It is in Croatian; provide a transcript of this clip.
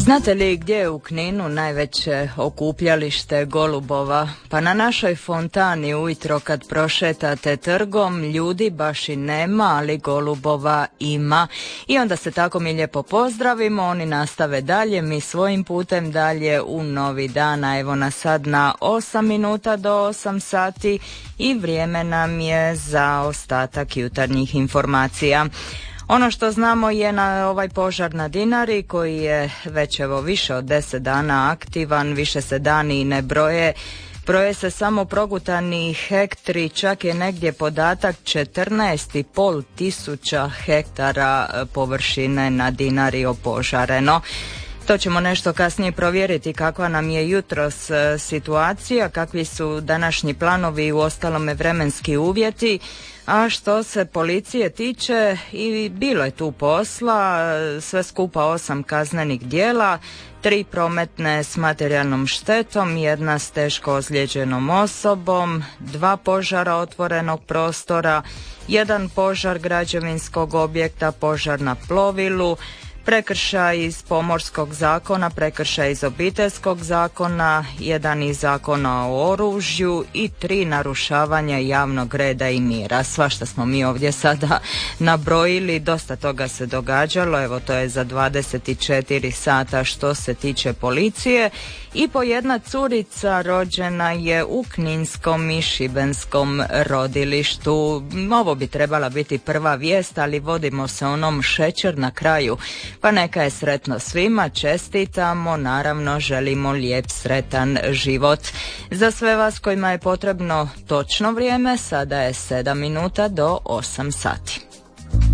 Znate li gdje je u Kninu najveće okupljalište golubova? Pa na našoj fontani ujutro kad prošetate trgom, ljudi baš i nema, ali golubova ima. I onda se tako mi lijepo pozdravimo, oni nastave dalje, mi svojim putem dalje u novi dan. A evo nas sad na 8 minuta do 8 sati i vrijeme nam je za ostatak jutarnjih informacija. Ono što znamo je na ovaj požar na Dinari koji je već evo više od 10 dana aktivan, više se dani ne broje. Broje se samo progutani hektri, čak je negdje podatak 14,5 tisuća hektara površine na Dinari opožareno. To ćemo nešto kasnije provjeriti kakva nam je jutros situacija, kakvi su današnji planovi i uostalome vremenski uvjeti. A što se policije tiče, i bilo je tu posla, sve skupa 8 kaznenih djela, 3 prometne s materijalnom štetom, 1 s teško ozlijeđenom osobom, 2 požara otvorenog prostora, 1 požar građevinskog objekta, požar na plovilu, prekršaj iz Pomorskog zakona, prekršaj iz Obiteljskog zakona, 1 iz Zakona o oružju i 3 narušavanja javnog reda i mira. Svašta smo mi ovdje sada nabrojili, dosta toga se događalo, evo to je za 24 sata što se tiče policije. I po jedna curica rođena je u Kninskom i Šibenskom rodilištu. Ovo bi trebala biti prva vijest, ali vodimo se onom šećer na kraju. Pa neka je sretno svima, čestitamo, naravno želimo lijep sretan život. Za sve vas kojima je potrebno točno vrijeme, sada je 7 minuta do 8 sati.